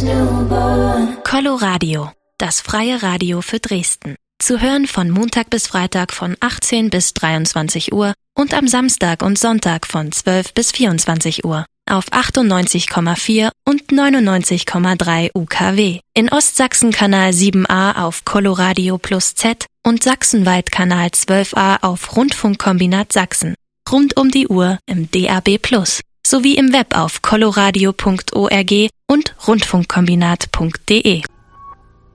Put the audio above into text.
Coloradio, das freie Radio für Dresden. Zu hören von Montag bis Freitag von 18 bis 23 Uhr und am Samstag und Sonntag von 12 bis 24 Uhr. Auf 98,4 und 99,3 UKW. In Ostsachsen Kanal 7a auf Coloradio Plus Z und sachsenweit Kanal 12a auf Rundfunkkombinat Sachsen. Rund um die Uhr im DAB Plus. Sowie im Web auf coloradio.org und rundfunkkombinat.de.